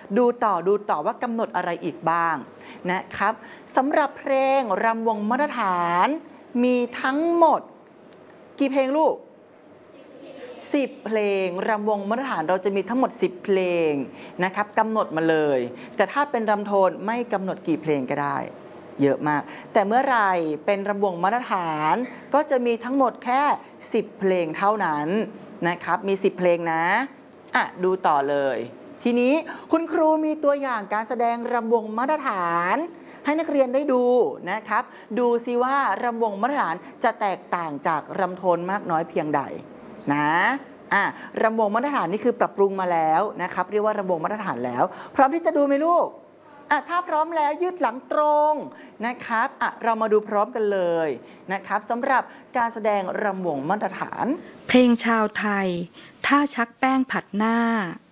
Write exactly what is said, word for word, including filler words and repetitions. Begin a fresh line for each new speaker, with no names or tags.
ดูต่อดูต่อว่ากำหนดอะไรอีกบ้างนะครับสำหรับเพลงรำวงมาตรฐานมีทั้งหมดกี่เพลงลูกสิบเพลงรำวงมาตรฐานเราจะมีทั้งหมดสิบเพลงนะครับกำหนดมาเลยแต่ถ้าเป็นรำโทนไม่กำหนดกี่เพลงก็ได้เยอะมากแต่เมื่อไหร่เป็นรำวงมาตรฐานก็จะมีทั้งหมดแค่สิบเพลงเท่านั้นนะครับมีสิบเพลงนะอ่ะดูต่อเลยทีนี้คุณครูมีตัวอย่างการแสดงรำวงมาตรฐานให้นักเรียนได้ดูนะครับดูซิว่ารำวงมาตรฐานจะแตกต่างจากรำโทนมากน้อยเพียงใดนะอ่ะรำวงมาตรฐานนี่คือปรับปรุงมาแล้วนะครับเรียกว่ารำวงมาตรฐานแล้วพร้อมที่จะดูไหมลูกอ่ะถ้าพร้อมแล้วยืดหลังตรงนะครับอ่ะเรามาดูพร้อมกันเลยนะครับสำหรับการแสดงรำวงมาตรฐาน
เพลงชาวไทยท่าชักแป้งผัดหน้า